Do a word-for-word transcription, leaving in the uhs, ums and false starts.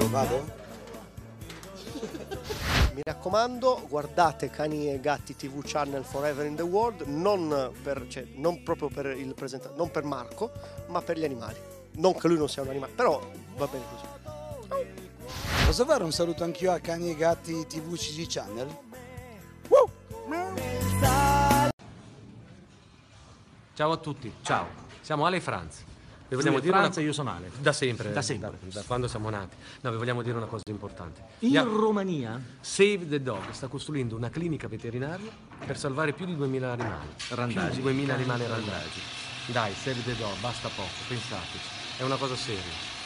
Vado? Mi raccomando, guardate Cani e Gatti T V Channel Forever in the World, non, per, cioè, non proprio per il presentatore, non per Marco, ma per gli animali. Non che lui non sia un animale, però va bene così. Posso fare un saluto anch'io a Cani e Gatti T V C G Channel? Ciao a tutti, ciao. Siamo Ale e Franz. Vi vogliamo Lui è dire Franz una... e io sono Ale. Da sempre. Da sempre. Da, da quando siamo nati. No, vi vogliamo dire una cosa importante. In Via- Romania? Save the Dog sta costruendo una clinica veterinaria per salvare più di duemila animali. Randagi. Più di duemila animali randagi. Dai, Save the Dog, basta poco, pensateci. È una cosa seria.